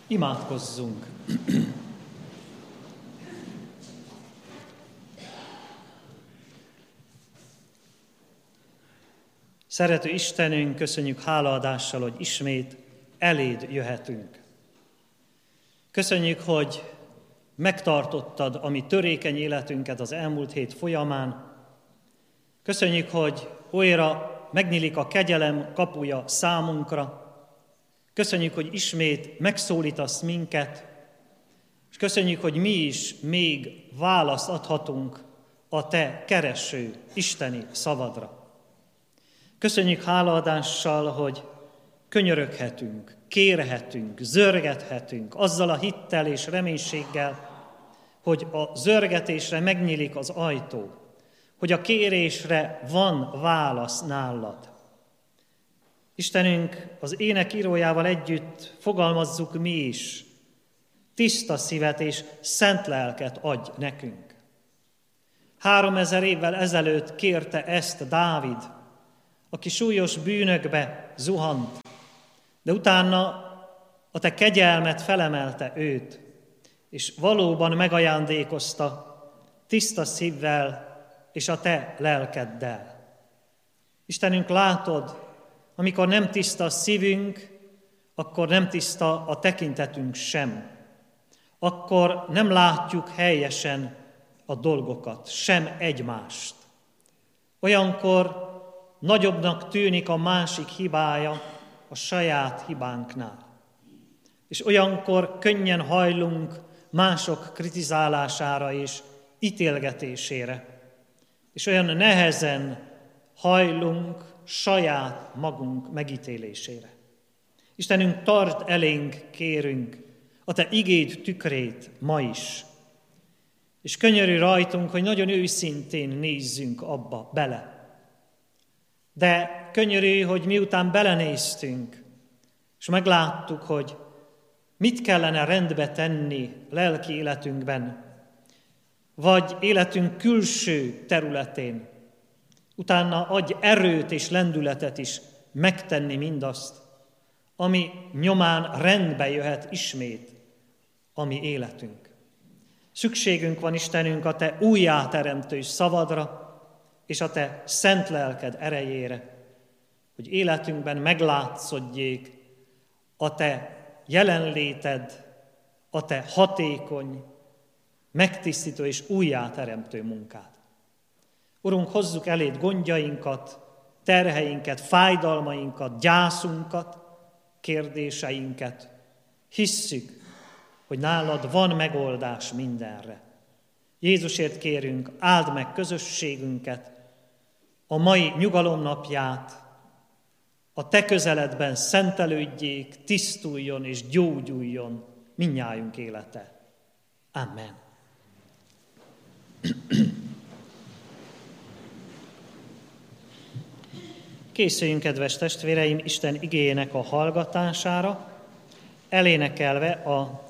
Imádkozzunk! Szerető Istenünk, köszönjük hálaadással, hogy ismét eléd jöhetünk. Köszönjük, hogy megtartottad a mi törékeny életünket az elmúlt hét folyamán. Köszönjük, hogy újra megnyílik a kegyelem kapuja számunkra. Köszönjük, hogy ismét megszólítasz minket, és köszönjük, hogy mi is még választ adhatunk a te kereső isteni szavadra. Köszönjük hálaadással, hogy könyöröghetünk, kérhetünk, zörgethetünk azzal a hittel és reménységgel, hogy a zörgetésre megnyílik az ajtó, hogy a kérésre van válasz nálad. Istenünk, az énekírójával együtt fogalmazzuk mi is, tiszta szívet és szent lelket adj nekünk. 3000 évvel ezelőtt kérte ezt Dávid, aki súlyos bűnökbe zuhant, de utána a te kegyelmet felemelte őt, és valóban megajándékozta tiszta szívvel és a te lelkeddel. Istenünk, látod, amikor nem tiszta a szívünk, akkor nem tiszta a tekintetünk sem. Akkor nem látjuk helyesen a dolgokat, sem egymást. Olyankor nagyobbnak tűnik a másik hibája a saját hibánknál. És olyankor könnyen hajlunk mások kritizálására és ítélgetésére. És olyan nehezen hajlunk saját magunk megítélésére. Istenünk, tartsd elénk, kérünk, a te igéd tükrét ma is. És könyörülj rajtunk, hogy nagyon őszintén nézzünk abba bele. De könyörülj, hogy miután belenéztünk, és megláttuk, hogy mit kellene rendbe tenni lelki életünkben, vagy életünk külső területén, utána adj erőt és lendületet is megtenni mindazt, ami nyomán rendbe jöhet ismét a mi életünk. Szükségünk van, Istenünk, a te újjáteremtő szavadra, és a te szent lelked erejére, hogy életünkben meglátszódjék a te jelenléted, a te hatékony, megtisztító és újjáteremtő munkád. Urunk, hozzuk eléd gondjainkat, terheinket, fájdalmainkat, gyászunkat, kérdéseinket. Hisszük, hogy nálad van megoldás mindenre. Jézusért kérünk, áld meg közösségünket, a mai nyugalom napját, a te közeledben szentelődjék, tisztuljon és gyógyuljon mindnyájunk élete. Amen. Készüljünk, kedves testvéreim, Isten igéjének a hallgatására, elénekelve a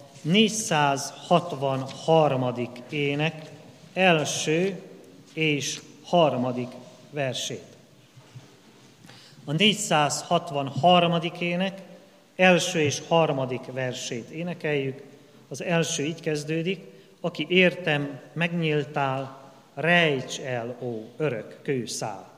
463. ének első és harmadik versét. A 463. ének első és harmadik versét énekeljük. Az első így kezdődik: aki értem megnyíltál, rejts el, ó örök kőszál.